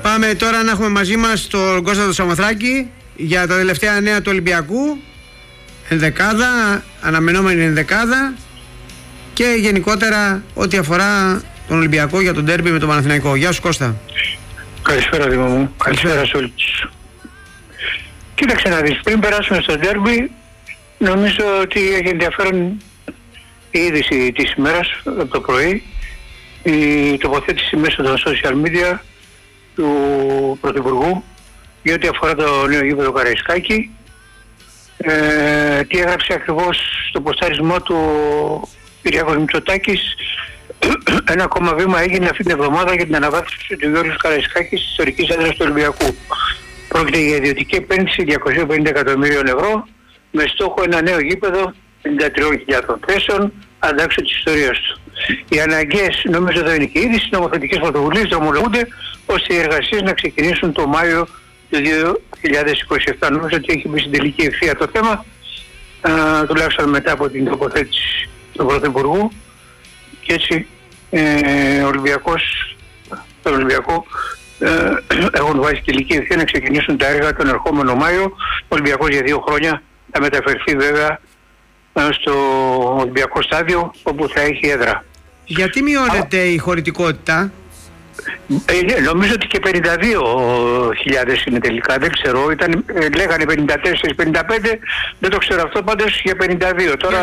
Πάμε τώρα να έχουμε μαζί μας τον Κώστα τον Σαμοθράκη για τα τελευταία νέα του Ολυμπιακού. Ενδεκάδα, αναμενόμενη ενδεκάδα και γενικότερα ό,τι αφορά τον Ολυμπιακό για τον ντέρμπι με τον Παναθηναϊκό. Γεια σου Κώστα. Καλησπέρα Δήμο μου, καλησπέρα σε όλους. Κοίταξε να δεις, πριν περάσουμε στο ντέρμπι, νομίζω ότι έχει ενδιαφέρον η είδηση της ημέρας από το πρωί, η τοποθέτηση μέσω των social media του Πρωθυπουργού για ό,τι αφορά το νέο γήπεδο Καραϊσκάκη. Τι έγραψε ακριβώς στο ποστάρισμό του Κυριάκος Μητσοτάκης. Ένα ακόμα βήμα έγινε αυτή την εβδομάδα για την αναβάθμιση του Γιώργου Καραϊσκάκη της ιστορικής έδρας του Ολυμπιακού. Πρόκειται για ιδιωτική επένδυση 250 εκατομμύριων ευρώ με στόχο ένα νέο γήπεδο 53.000 θέσεων, αντάξιο της ιστορίας του. Οι αναγκαίες, νομίζω εδώ είναι και είδηση, νομοθετικές πρωτοβουλίες δρομολογούνται ώστε οι εργασίες να ξεκινήσουν το Μάιο του 2027. Νομίζω ότι έχει μπει στην τελική ευθεία το θέμα, τουλάχιστον μετά από την τοποθέτηση του Πρωθυπουργού. Και έτσι τον Ολυμπιακό έχουν βάσει τελική ευθεία να ξεκινήσουν τα έργα τον ερχόμενο Μάιο. Ο Ολυμπιακός για 2 χρόνια θα μεταφερθεί βέβαια στο Ολυμπιακό στάδιο όπου θα έχει έδρα. Γιατί μειώνεται η χωρητικότητα? Νομίζω ότι και 52.000 είναι τελικά, δεν ξέρω, λέγανε 54-55, δεν το ξέρω αυτό, πάντως για 52. Τώρα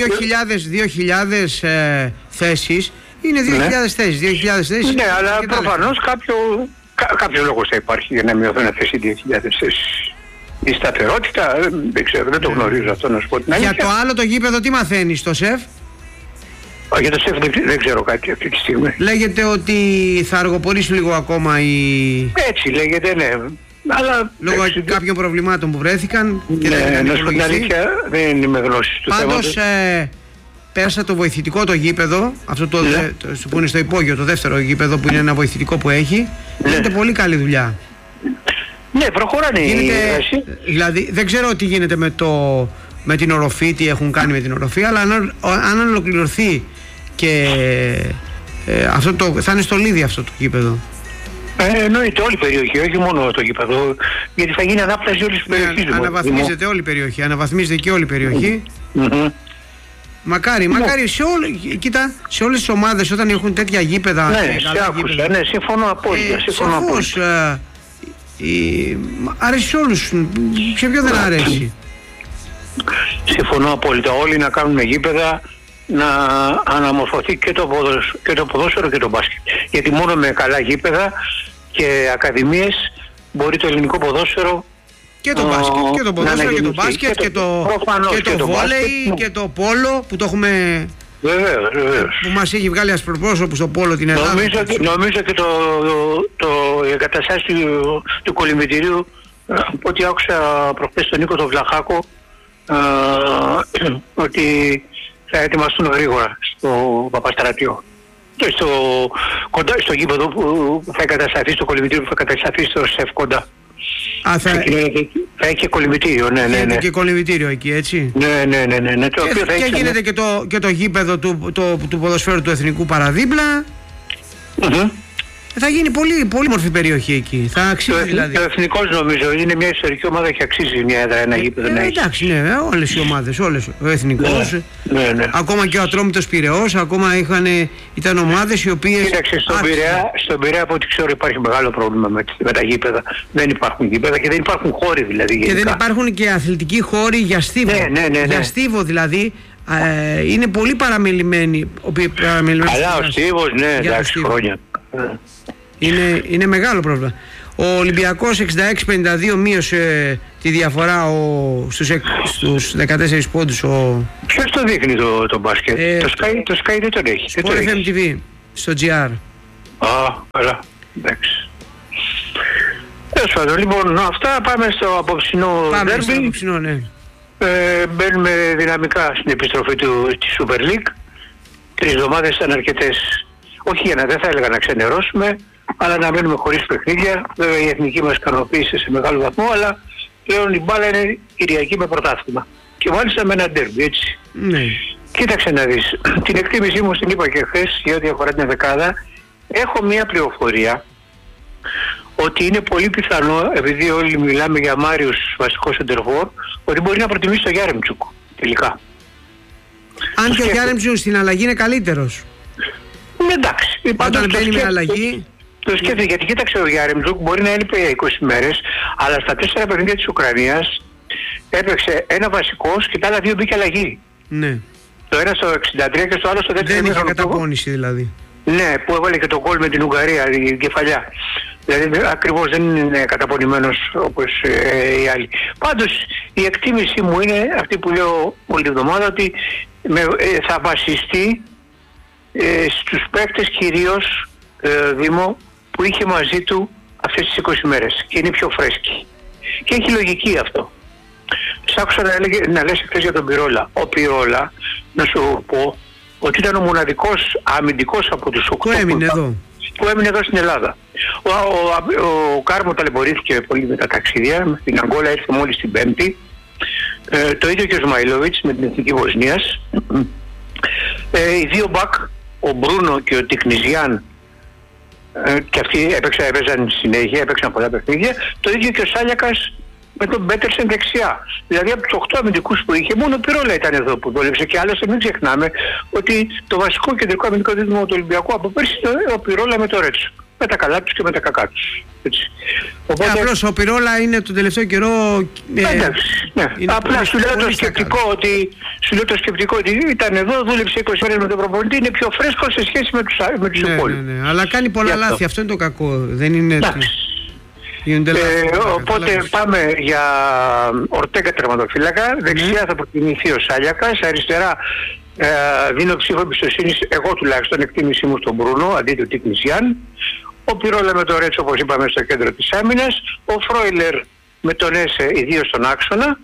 2.000 θέσεις είναι 2.000 θέσεις. 2.000 θέσεις. Ναι, αλλά προφανώς κάποιο λόγος θα υπάρχει για να μειωθούν αυτές οι 2.000 θέσεις. Η σταθερότητα, δεν ξέρω, δεν το γνωρίζω αυτό να σου πω την αλήθεια. Για το άλλο το γήπεδο τι μαθαίνεις στο ΣΕΦ? Για το ΣΕΦ δεν ξέρω κάτι αυτή τη στιγμή. Λέγεται ότι θα αργοπορήσουν λίγο ακόμα Έτσι λέγεται, ναι. Αλλά λόγω κάποιων προβλημάτων που βρέθηκαν. Ναι, να σου πω την αλήθεια, δεν είμαι γνώσης του θέματος. Πάντως πέρασα το βοηθητικό το γήπεδο, αυτό που είναι στο υπόγειο, το δεύτερο γήπεδο που είναι ένα βοηθητικό που έχει. Γίνεται πολύ καλή δουλειά. Ναι, προχωράνε οι εργασίες. Δηλαδή δεν ξέρω τι γίνεται με την οροφή, τι έχουν κάνει με την οροφή, αλλά αν ολοκληρωθεί και θα είναι στολίδι αυτό το γήπεδο. Εννοείται όλη η περιοχή, όχι μόνο το γήπεδο, γιατί θα γίνει ανάπλαση όλης της περιοχής. Αναβαθμίζεται όλη η περιοχή, αναβαθμίζεται και όλη η περιοχή. Μακάρι, κοίτα, σε όλες τις ομάδες όταν έχουν τέτοια γήπεδα. Ναι, ναι, συμφωνώ απόλυτα. Αρέσει σε όλους, σε ποιον δεν αρέσει? Συμφωνώ απόλυτα, όλοι να κάνουν γήπεδα, να αναμορφωθεί και το ποδόσφαιρο και το μπάσκετ. Γιατί μόνο με καλά γήπεδα και ακαδημίες μπορεί το ελληνικό ποδόσφαιρο και το μπάσκετ, και το ποδόσφαιρο και το μπάσκετ και το βόλεϊ και το πόλο που το έχουμε. Βεβαίως. Που μας έχει βγάλει ασπροπρόσωπου στο πόλο την Ελλάδα. Νομίζω και η εγκαταστάση του κολυμβητηρίου, ό,τι άκουσα προχθές τον Νίκο τον Βλαχάκο, ότι θα ετοιμαστούν γρήγορα στο Παπαστρατείο. Και στο γήπεδο που θα εγκατασταθεί, στο κολυμβητήριο που θα εγκατασταθεί στο ΣΕΦ κοντά. Θα έχει και κολυμβητήριο, ναι. Γίνεται και κολυμβητήριο εκεί, έτσι. Ναι. Και γίνεται και το γήπεδο του ποδοσφαίρου του Εθνικού παραδίπλα. Θα γίνει πολύ μορφή περιοχή εκεί. Θα αξίζει δηλαδή. Το Εθνικός νομίζω είναι μια ιστορική ομάδα και αξίζει μια έδρα, ένα γήπεδο να έχει. Εντάξει, ναι, όλες οι ομάδες, ο Εθνικός. Ναι. Ακόμα και ο Ατρόμητος Πειραιώς, ακόμα ήταν ομάδες οι οποίες. Κοίταξε, στον Πειραιά από ό,τι ξέρω υπάρχει μεγάλο πρόβλημα με τα γήπεδα. Δεν υπάρχουν γήπεδα και δεν υπάρχουν χώροι δηλαδή. Γενικά. Και δεν υπάρχουν και αθλητικοί χώροι για στίβο. Ναι. Για στίβο δηλαδή. Είναι πολύ παραμελημένοι. Αλλά ο στίβος, ναι, εντάξει, χρόνια. Είναι μεγάλο πρόβλημα. Ο Ολυμπιακός 66-52 μείωσε τη διαφορά στους 14 πόντους. Ποιος το δείχνει το μπάσκετ? Το Sky δεν τον έχει. Στο FMTV, στο GR. Καλά, εντάξει. Τέλος πάντων, λοιπόν, αυτά, πάμε στο απόψινό ντέρμπι. Μπαίνουμε δυναμικά στην επιστροφή της Super League. 3 εβδομάδες ήταν αρκετές. Όχι δεν θα έλεγα να ξενερώσουμε, αλλά να μένουμε χωρίς παιχνίδια. Βέβαια η εθνική μας ικανοποίησε σε μεγάλο βαθμό, αλλά πλέον η μπάλα είναι Κυριακή με πρωτάθλημα. Και μάλιστα με ένα ντέρμπι, έτσι. Ναι. Κοίταξε να δεις. Την εκτίμησή μου την είπα και χθες για ό,τι αφορά την δεκάδα. Έχω μία πληροφορία ότι είναι πολύ πιθανό, επειδή όλοι μιλάμε για Μάριος βασικό σεντερφόρ, ότι μπορεί να προτιμήσει τον Γιάρεμτσουκ τελικά. Αν και ο Γιάρεμτσουκ στην αλλαγή είναι καλύτερος. Ναι, εντάξει. Όταν μπαίνει με αλλαγή. Το σκέφτεται, γιατί κοίταξε, ο Γιάρεμτσουκ μπορεί να έλειπε 20 μέρες, αλλά στα 4 παιχνίδια της Ουκρανίας έπαιξε ένα βασικός και τα άλλα δύο μπήκε αλλαγή. Ναι. Το ένα στο 63 και στο άλλο στο δεύτερο. Δεν είχε καταπώνηση δηλαδή. Ναι, που έβαλε και το γκολ με την Ουγγαρία, την κεφαλιά. Δηλαδή ακριβώς δεν είναι καταπονημένος όπως οι άλλοι. Πάντως η εκτίμησή μου είναι αυτή που λέω όλη τη εβδομάδα, ότι θα βασιστεί στους παίκτες κυρίως, Δήμο, που είχε μαζί του αυτές τις 20 μέρες και είναι πιο φρέσκοι. Και έχει λογική αυτό. Σ' άκουσα να λες χθες για τον Πυρόλα. Ο Πυρόλα, να σου πω, ότι ήταν ο μοναδικός αμυντικός από τους 8 που έμεινε εδώ στην Ελλάδα. Ο Κάρμο ταλαιπωρήθηκε πολύ με τα ταξίδια, την Αγκόλα ήρθε μόλις την Πέμπτη. Το ίδιο και ο Σμαϊλόβιτς με την Εθνική Βοσνίας. Οι δύο μπακ, ο Μπρούνο και ο Τικνιζιάν, και αυτοί έπαιζαν συνέχεια, έπαιξαν πολλά παιχνίδια. Το ίδιο και ο Σάλιακας με τον Πέτερσεν δεξιά. Δηλαδή από τους 8 αμυντικούς που είχε, μόνο ο Πυρόλα ήταν εδώ που δούλεψε. Και άλλωστε μην ξεχνάμε ότι το βασικό κεντρικό αμυντικό δίδυμο του Ολυμπιακού από πέρσι είναι ο Πυρόλα με το Ρέτσο. Με τα καλά τους και με τα κακά τους. Οπότε... απλώς ο Πυρόλα είναι τον τελευταίο καιρό... εντάξει, ναι. Απλά σου λέω το σκεπτικό ότι ήταν εδώ, δούλεψε 20 μέρες με τον προπονητή, είναι πιο φρέσκο σε σχέση με τους υπόλοιπους. Ναι. Αλλά κάνει πολλά λάθη, αυτό είναι το κακό. Δεν είναι... Οπότε πάμε για Ορτέγκα τερματοφύλακα. Δεξιά θα προτιμηθεί ο Σάλιακας. Αριστερά δίνω ψήφο εμπιστοσύνης, εγώ τουλάχιστον, εκτίμησή μου στον Μπρούνο αντί του Τικνισιάν. Ο Πυρόλα με το Ρέτσο, όπως είπαμε, στο κέντρο της άμυνας. Ο Φρόιλερ με τον Έσε, ιδίως στον άξονα.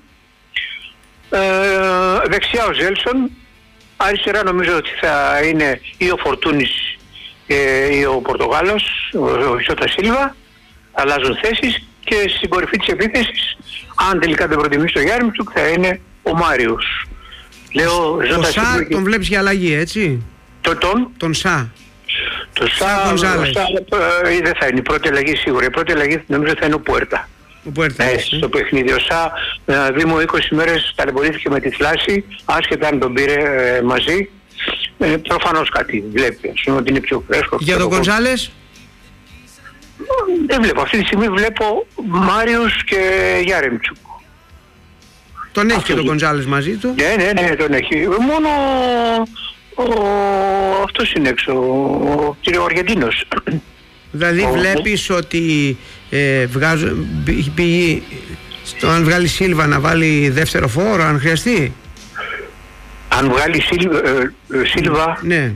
Δεξιά ο Ζέλσον. Αριστερά νομίζω ότι θα είναι ή ο Φορτούνης ή ο Πορτογάλος, ο Ισότα Σίλβα. Αλλάζουν θέσεις και στην κορυφή της επίθεσης, αν τελικά δεν προτιμήσει το Γιάρεμτσουκ, θα είναι ο Μάριος. Λέω, ο Σα τον βλέπεις για αλλαγή, έτσι? Τον Σα. Το Σα δεν θα είναι η πρώτη αλλαγή σίγουρα. Η πρώτη αλλαγή νομίζω θα είναι ο Πουέρτα. Στο παιχνίδι. Ο Σα, Δήμο 20 μέρες ταλαιπωρήθηκε με τη θλάση, άσχετα αν τον πήρε μαζί. Προφανώς κάτι βλέπει, ότι είναι πιο φρέσκο. Για τον Γκονζάλες? Δεν βλέπω. Αυτή τη στιγμή βλέπω Μάριος και Γιάρεμτσουκ. Τον έχει και τον Γκονζάλες μαζί του? Ναι, τον έχει. Μόνο αυτός είναι έξω, ο Αργεντίνος. Δηλαδή βλέπεις ότι πήγε αν βγάλει Σίλβα να βάλει δεύτερο φόρο, αν χρειαστεί? Αν βγάλει Σίλβα... Ναι.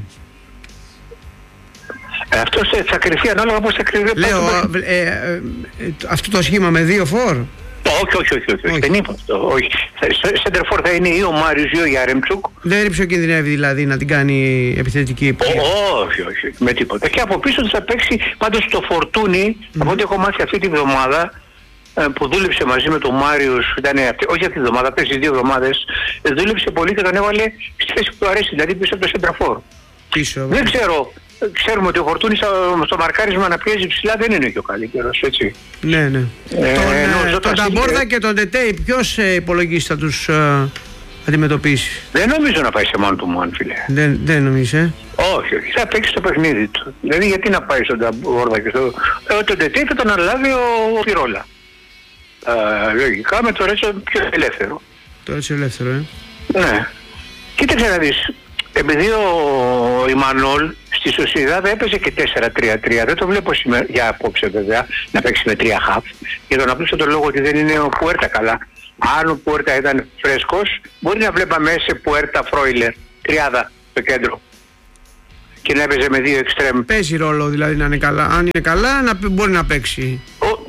Αυτό θα κρυφθεί ανάλογα πώς θα κρυφθεί. Λέω, αυτό το σχήμα με δύο φόρ? Όχι. Δεν είπα αυτό. Σέντερφορ θα είναι ή ο Μάριος ή ο Γιάρεμτσουκ. Δεν ρίψω κινδυνεύει δηλαδή να την κάνει επιθετική? Όχι, με τίποτα. Και από πίσω θα παίξει πάντως το Φορτούνι, από ό,τι έχω μάθει αυτή τη βδομάδα, που δούλεψε μαζί με τον Μάριος, όχι αυτή τη βδομάδα, πέρσι 2 εβδομάδες, δούλεψε πολύ και τον έβαλε στη θέση που του αρέσει, δηλαδή πίσω από το σέντερφορ. Δεν ξέρω. Ξέρουμε ότι ο Φορτούνης στο μαρκάρισμα να πιέζει ψηλά δεν είναι και ο καλύτερος, έτσι. Ναι. Τον Ταμπόρδα και τον Τετέι ποιος υπολογίζει θα τους αντιμετωπίσει? Δεν νομίζω να πάει σε μόνο του Μουάν, φίλε. Δεν νομίζεις, Όχι, θα παίξει το παιχνίδι του. Δηλαδή γιατί να πάει στον Ταμπόρδα και στο... τον Τετέι θα τον αναλάβει ο Πυρόλα. Λογικά με το Ρέτσο πιο ελεύθερο. Το Ρέτσο ελεύθερο, Ναι. Κοίταξε να δεις. Επειδή ο Ιμανόλ στη Σοσιεδάδ έπαιζε και 4-3-3, δεν το βλέπω σήμερα, για απόψε βέβαια, να παίξει με 3 χαφ. Για τον απλούστο λόγο ότι δεν είναι ο Πουέρτα καλά. Αν ο Πουέρτα ήταν φρέσκος, μπορεί να βλέπαμε σε Πουέρτα Φρόιλερ, τριάδα στο κέντρο. Και να έπαιζε με 2 εξτρέμ. Παίζει ρόλο δηλαδή να είναι καλά. Αν είναι καλά, μπορεί να παίξει.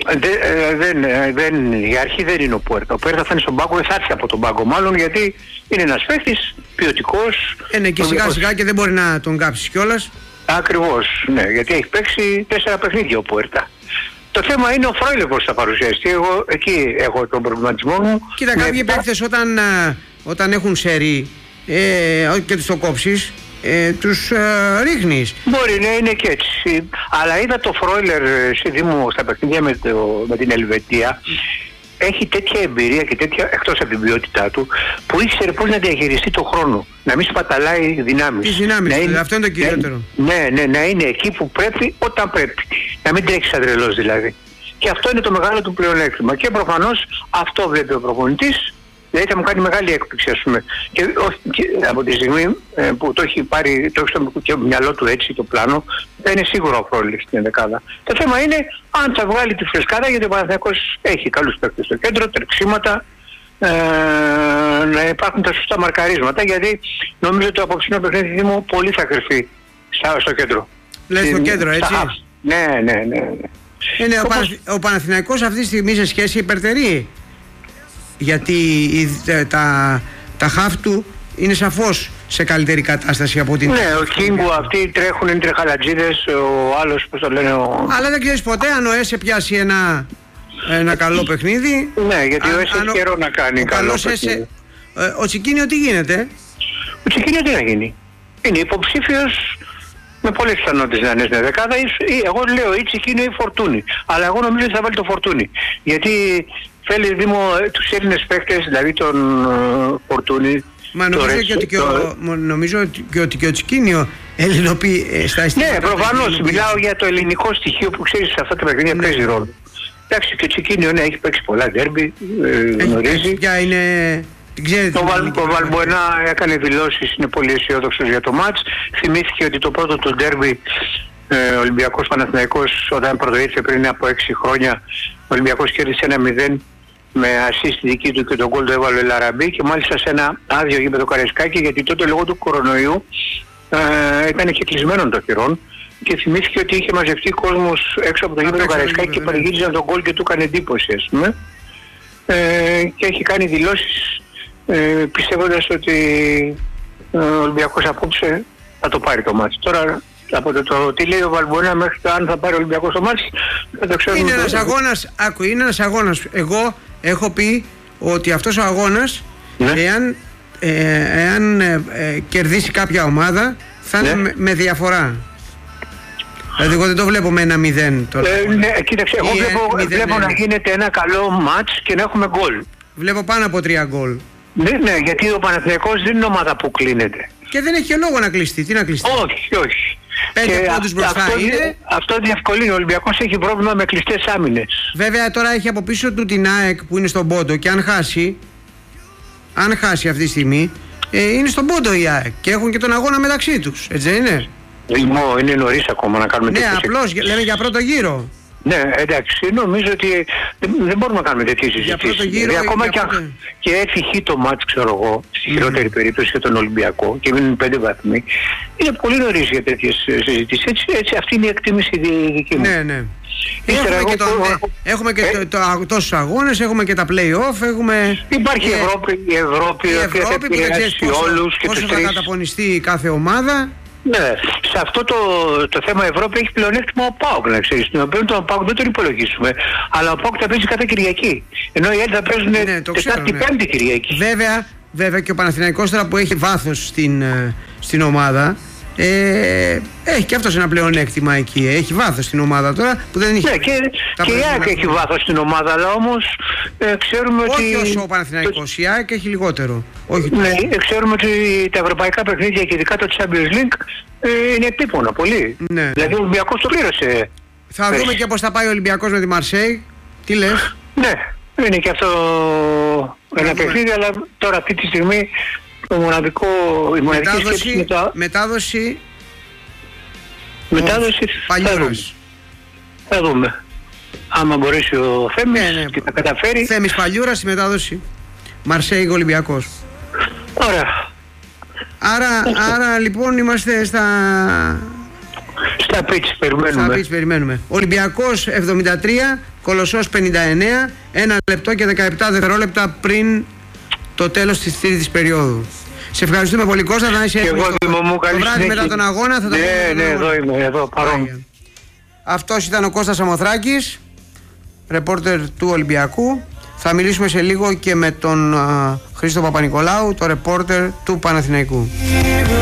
Για αρχή δεν είναι ο Πουέρτα. Ο Πουέρτα θα είναι στον πάγκο, θα έρθει από τον πάγκο μάλλον, γιατί είναι ένας παίχτης ποιοτικός. Ναι, και σιγά σιγά και δεν μπορεί να τον κάψει κιόλας. Ακριβώς, ναι, γιατί έχει παίξει 4 παιχνίδια ο Πουέρτα. Το θέμα είναι ο Φρόιλερ πώς θα παρουσιαστεί. Εγώ εκεί έχω τον προβληματισμό μου. Κοίτα, κάποιοι παίχτες όταν έχουν σερί και τους το κόψεις, τους ρίχνεις. Μπορεί να είναι και έτσι. Αλλά είδα το Φρόιλερ στα παιχνίδια με την Ελβετία. Έχει τέτοια εμπειρία και τέτοια, εκτός από την ποιότητά του, που ήξερε πώς να διαχειριστεί το χρόνο. Να μην σπαταλάει δυνάμεις. Τις δυνάμεις, αυτό είναι το κυριότερο. Ναι, να είναι εκεί που πρέπει, όταν πρέπει. Να μην τρέξει σαν τρελός δηλαδή. Και αυτό είναι το μεγάλο του πλεονέκτημα. Και προφανώς αυτό βλέπει ο προπονητής. Δηλαδή θα μου κάνει μεγάλη έκπληξη, ας πούμε. Και από τη στιγμή που το έχει πάρει, το έχει στο μυαλό του έτσι το πλάνο, θα είναι σίγουρο ο Φρόιλερ στην δεκάδα. Το θέμα είναι αν θα βγάλει τη φρεσκάδα, γιατί ο Παναθηναϊκός έχει καλούς παίκτες στο κέντρο, τρεξίματα, να υπάρχουν τα σωστά μαρκαρίσματα, γιατί νομίζω ότι το απόψινό παιχνίδι μου πολύ θα κρυφθεί στο κέντρο. Λες στο κέντρο, έτσι. Ναι. Ο Παναθηναϊκός αυτή τη στιγμή σε σχέση υπερτερεί. Γιατί τα χαφ του είναι σαφώς σε καλύτερη κατάσταση από την... Ναι, ο Κίνγκου αυτοί τρέχουν, είναι τρεχαλατζίδες, ο άλλος, πώς το λένε... Αλλά δεν ξέρεις ποτέ αν ο Έσε πιάσει ένα καλό παιχνίδι. Ναι, γιατί ο Έσε έχει καιρό να κάνει καλό παιχνίδι. Ο Τσικίνιο τι γίνεται? Ο Τσικίνιο τι να γίνει? Είναι υποψήφιος με πολλές πιθανότητες να είναι στην δεκάδα. Εγώ λέω ή Τσικίνιο ή Φορτούνι. Αλλά εγώ νομίζω ότι θα βάλει το Φορτούνι. Γιατί θέλει τους Έλληνες παίκτες, δηλαδή τον Φορτούνι. Μα νομίζω ότι και ο Τσικίνιο ελληνοποιεί στα αισθήματα. Ναι, προφανώς. Μιλάω για το ελληνικό στοιχείο που ξέρεις σε αυτά τα παιχνίδια παίζει ρόλο. Εντάξει, και ο Τσικίνιο έχει παίξει πολλά ντέρμπι, γνωρίζει. Ποια είναι... Ο Βαλμποενά έκανε δηλώσεις, είναι πολύ αισιόδοξος για το μάτς. Θυμήθηκε ότι το πρώτο του ντέρμπι Ολυμπιακός Παναθηναϊκός, όταν πρωτοήρθε πριν από 6 χρόνια, ο Ολυμπιακός κέρδισε 1-0 με assist δική του και τον γκολ το έβαλε ο Ελαραμπή, και μάλιστα σε ένα άδειο γήπεδο Καραϊσκάκη, γιατί τότε λόγω του κορονοϊού ήταν και κλεισμένων των θυρών, και θυμήθηκε ότι είχε μαζευτεί κόσμος έξω από το γήπεδο Καραϊσκάκη και πανηγύριζαν τον γκολ και του έκανε εντύπωση, ας πούμε. Και έχει κάνει δηλώσεις πιστεύοντας ότι ο Ολυμπιακός απόψε θα το πάρει το μάτς. Τώρα από το τι λέει ο Βαλμποενά μέχρι το αν θα πάρει ο Ολυμπιακός το μάτς δεν το ξέρουμε. Είναι ένας αγώνας, είναι ένας αγώνας. Εγώ έχω πει ότι αυτός ο αγώνας, εάν κερδίσει κάποια ομάδα, θα είναι με διαφορά. Δηλαδή εγώ δεν το βλέπω με 1-0 τώρα. Ναι, κοίταξε, εγώ βλέπω να γίνεται ένα καλό μάτς και να έχουμε γκολ. Βλέπω πάνω από 3 γκολ. Ναι, γιατί ο Παναθηναϊκός δεν είναι ομάδα που κλείνεται. Και δεν έχει και λόγο να κλειστεί. Τι να κλειστεί? Όχι. 5 πόντους μπροστά είναι. Αυτό διευκολύνει. Ο Ολυμπιακός έχει πρόβλημα με κλειστές άμυνες. Βέβαια τώρα έχει από πίσω του την ΑΕΚ που είναι στον πόντο, και αν χάσει αυτή τη στιγμή, είναι στον πόντο η ΑΕΚ και έχουν και τον αγώνα μεταξύ τους. Έτσι δεν είναι? Είναι νωρίς ακόμα να κάνουμε τέτοιες. Ναι, απλώς λέμε για πρώτο γύρο. Ναι, εντάξει, νομίζω ότι δεν μπορούμε να κάνουμε τέτοιες συζητήσεις. Δηλαδή, ακόμα και έφυγε το μάτς, ξέρω εγώ, στη χειρότερη περίπτωση για τον Ολυμπιακό και μείνουν 5 βαθμοί, είναι πολύ νωρίς για τέτοιες συζητήσεις. Έτσι, αυτή είναι η εκτίμηση δική μου. Ναι. Έχουμε και τόσους αγώνες, έχουμε και τα play-off, έχουμε... Υπάρχει η Ευρώπη η οποία θα επηρεάσει όλους και τους τρεις. Πόσο θα καταπονηστεί κάθε ομάδα. Ναι, σε αυτό το θέμα Ευρώπη έχει πλεονέκτημα ο ΠΑΟΚ, να ξέρεις, τον οποίο τον ΠΑΟΚ δεν τον υπολογίσουμε, αλλά ο ΠΑΟΚ θα παίζει κάθε Κυριακή, ενώ οι άλλοι θα παίζουν Τετάρτη-Πέμπτη Κυριακή. Βέβαια και ο Παναθηναϊκός τώρα που έχει βάθος στην ομάδα, έχει και αυτός ένα πλεονέκτημα εκεί, έχει βάθος στην ομάδα τώρα που δεν έχει... Ναι, και η ΑΕΚ έχει βάθος στην ομάδα, αλλά όμως ξέρουμε ότι... Όχι όσο ο Παναθηναϊκός, η ΑΕΚ έχει λιγότερο. Ναι, ξέρουμε ότι τα ευρωπαϊκά παιχνίδια και ειδικά το Champions League είναι επίπονα πολύ. Ναι. Δηλαδή ο Ολυμπιακός το πλήρωσε. Θα δούμε και πώς θα πάει ο Ολυμπιακός με τη Μαρσέη. Τι λες? Ναι, είναι και αυτό ένα παιχνίδι, αλλά τώρα αυτή τη στιγμή η μοναδική σκέψη είναι το... Μετάδοση Παλιούρας. Θα δούμε. Άμα μπορέσει ο Θέμης και τα καταφέρει. Θέμης Παλιούρας, η μετάδοση Μαρσέη Ολυμπιακός. Ωραία. Άρα λοιπόν είμαστε στα pitch περιμένουμε. Ολυμπιακός 73, Κολοσσός 59, 1 λεπτό και 17 δευτερόλεπτα πριν το τέλος της τρίτης περίοδου. Σε ευχαριστούμε πολύ, Κώστα. Θα είσαι έτοιμος το βράδυ μετά τον αγώνα. Θα ναι, εδώ είμαι, εδώ παρόν. Αυτός ήταν ο Κώστας Σαμοθράκης, ρεπόρτερ του Ολυμπιακού. Θα μιλήσουμε σε λίγο και με τον Χρήστο Παπα-Νικολάου, το ρεπόρτερ του Παναθηναϊκού.